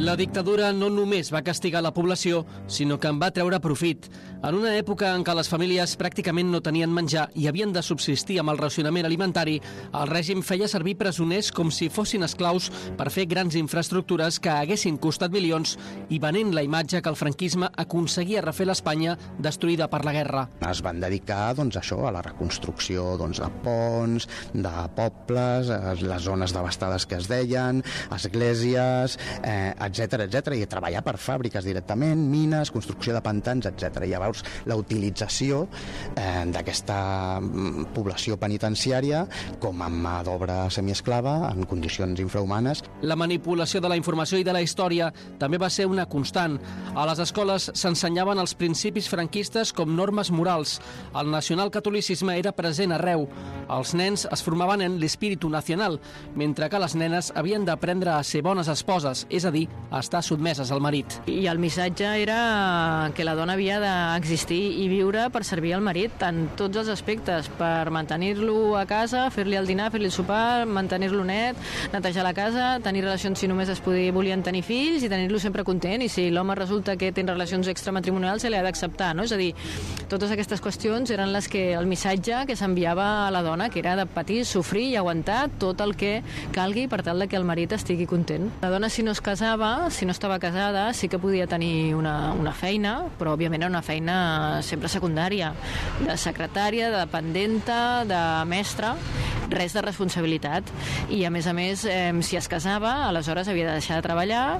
La dictadura no només va castigar la població, sinó que en va treure profit. En una època en què les famílies pràcticament no tenien menjar i havien de subsistir amb el racionament alimentari, el règim feia servir presoners com si fossin esclaus per fer grans infraestructures que haguessin costat milions i venent la imatge que el franquisme aconseguia refer l'Espanya destruïda per la guerra. Es van dedicar a la reconstrucció de ponts, de pobles, les zones devastades que es deien, esglésies, etc, i a treballar per fàbriques directament, mines, construcció de pantans, etc. Llavors, la utilització d'aquesta població penitenciària com a mà d'obra semiesclava en condicions infrahumanes. La manipulació de la informació i de la història també va ser una constant. A les escoles s'ensenyaven els principis franquistes com normes morals. El nacionalcatolicisme era present arreu. Els nens es formaven en l'espíritu nacional, mentre que les nenes havien d'aprendre a ser bones esposes, és a dir, a estar sotmeses al marit. I el missatge era que la dona havia d'existir i viure per servir al marit en tots els aspectes, per mantenir-lo a casa, fer-li el dinar, fer-li el sopar, mantenir-lo net, netejar la casa, tenir relacions si només volien tenir fills i tenir-lo sempre content, i si l'home resulta que té relacions extramatrimonials se li ha d'acceptar, no? És a dir, totes aquestes qüestions eren el missatge que s'enviava a la dona, que era de patir, sofrir i aguantar tot el que calgui per tal que el marit estigui content. La dona, si no es casava, si no estava casada, sí que podia tenir una feina, però òbviament era una feina sempre secundària, de secretària, de dependenta, de mestra, res de responsabilitat. I a més, si es casava, aleshores havia de deixar de treballar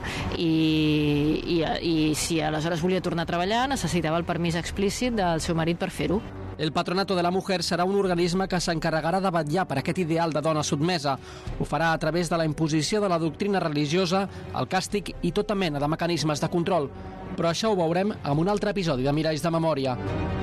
i si aleshores volia tornar a treballar necessitava el permís explícit del seu marit per fer-ho. El Patronato de la Mujer serà un organisme que s'encarregarà de vetllar per aquest ideal de dona sotmesa. Ho farà a través de la imposició de la doctrina religiosa, el càstig i tota mena de mecanismes de control. Però això ho veurem en un altre episodi de Miralls de Memòria.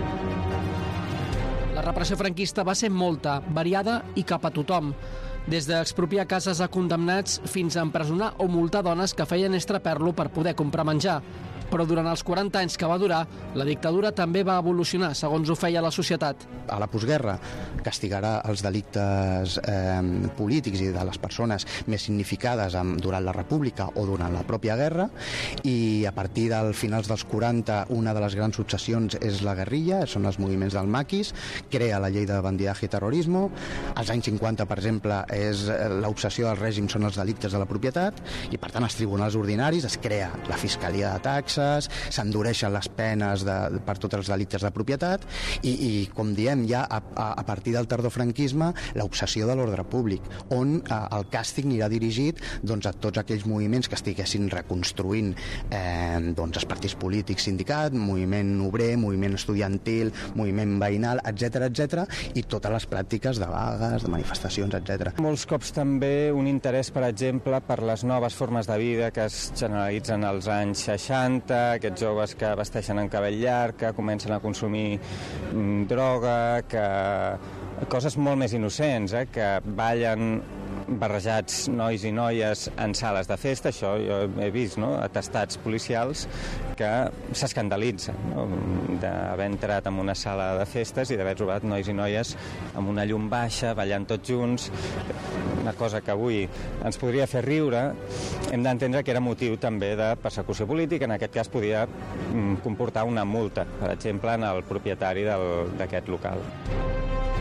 La repressió franquista va ser molta, variada i cap a tothom. Des d'expropiar cases a condemnats fins a empresonar o multar dones que feien estraperlo per poder comprar menjar. Però durant els 40 anys que va durar, la dictadura també va evolucionar, segons ho feia la societat. A la postguerra castigarà els delictes polítics i de les persones més significades durant la República o durant la pròpia guerra, i a partir dels finals dels 40 una de les grans obsessions és la guerrilla, són els moviments del maquis, crea la llei de bandidaje i terrorisme. Als anys 50, per exemple, l'obsessió del règim són els delictes de la propietat, i per tant als tribunals ordinaris es crea la fiscalia de taxes, s'endureixen les penes per tots els delictes de propietat i com diem, ja a partir del tardofranquisme, l'obsessió de l'ordre públic, on el càstig anirà dirigit a tots aquells moviments que estiguessin reconstruint els partits polítics, sindicat, moviment obrer, moviment estudiantil, moviment veïnal, etc, i totes les pràctiques de vagues, de manifestacions, etc. Molts cops també un interès, per exemple, per les noves formes de vida que es generalitzen als anys 60, aquests joves que vesteixen en cabell llarg, que comencen a consumir droga, coses molt més innocents, que ballen barrejats nois i noies en sales de festa. Això jo he vist, atestats policials que s'escandalitzen d'haver entrat en una sala de festes i d'haver trobat nois i noies amb una llum baixa, ballant tots junts, una cosa que avui ens podria fer riure. Hem d'entendre que era motiu també de persecució política, en aquest cas podia comportar una multa, per exemple, en el propietari d'aquest local.